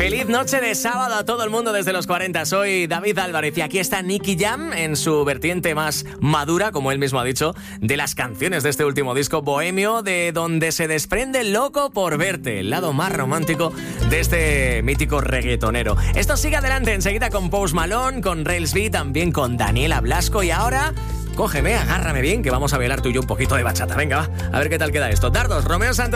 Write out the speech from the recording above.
Feliz noche de sábado a todo el mundo desde los 40. Soy David Álvarez y aquí está Nicky Jam en su vertiente más madura, como él mismo ha dicho, de las canciones de este último disco bohemio, de donde se desprende Loco por verte, el lado más romántico de este mítico reggaetonero. Esto sigue adelante enseguida con Post Malone, con Rails B, también con Daniela Blasco y ahora... Cógeme, agárrame bien, que vamos a bailar tú y yo un poquito de bachata. Venga, va, a ver qué tal queda esto. Dardos, Romeo Santos.